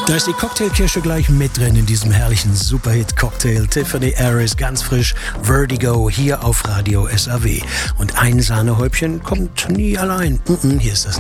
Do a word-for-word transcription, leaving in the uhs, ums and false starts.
Da ist die Cocktailkirsche gleich mit drin in diesem herrlichen Superhit-Cocktail. Tiffany Harris, ganz frisch, Vertigo, hier auf Radio S A W. Und ein Sahnehäubchen kommt nie allein. Mm-mm, hier ist das